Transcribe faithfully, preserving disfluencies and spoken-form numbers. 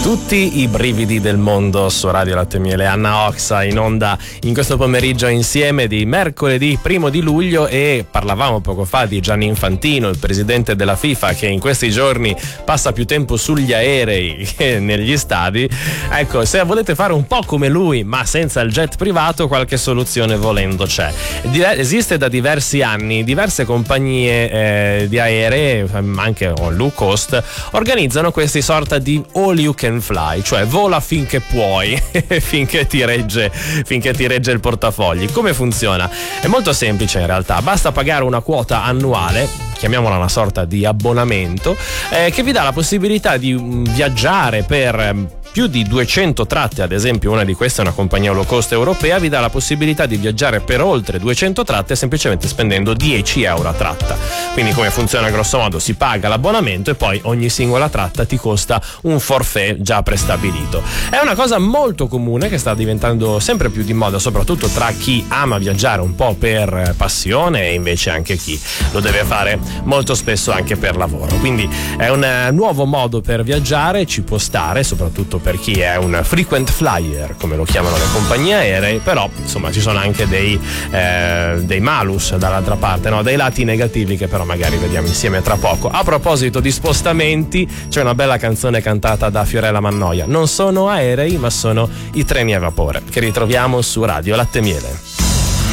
Tutti i brividi del mondo su Radio Latte e Miele. Anna Oxa in onda in questo pomeriggio insieme di mercoledì primo di luglio, e parlavamo poco fa di Gianni Infantino, il presidente della FIFA, che in questi giorni passa più tempo sugli aerei che negli stadi. Ecco, se volete fare un po' come lui ma senza il jet privato, qualche soluzione volendo c'è. Esiste da diversi anni, diverse compagnie eh, di aeree, anche low cost, organizzano questi sorta di all you can fly, cioè vola finché puoi finché ti regge finché ti regge il portafogli. Come funziona? È molto semplice in realtà, basta pagare una quota annuale, chiamiamola una sorta di abbonamento, eh, che vi dà la possibilità di um, viaggiare per um, più di duecento tratte. Ad esempio, una di queste è una compagnia low cost europea, vi dà la possibilità di viaggiare per oltre duecento tratte semplicemente spendendo dieci euro a tratta. Quindi come funziona grosso modo? Si paga l'abbonamento e poi ogni singola tratta ti costa un forfait già prestabilito. È una cosa molto comune che sta diventando sempre più di moda, soprattutto tra chi ama viaggiare un po' per passione e invece anche chi lo deve fare molto spesso anche per lavoro. Quindi è un nuovo modo per viaggiare, ci può stare, soprattutto per chi è un frequent flyer, come lo chiamano le compagnie aeree, però insomma ci sono anche dei, eh, dei malus dall'altra parte, no? Dei lati negativi che però magari vediamo insieme tra poco. A proposito di spostamenti, c'è una bella canzone cantata da Fiorella Mannoia, non sono aerei ma sono i treni a vapore, che ritroviamo su Radio Latte e Miele.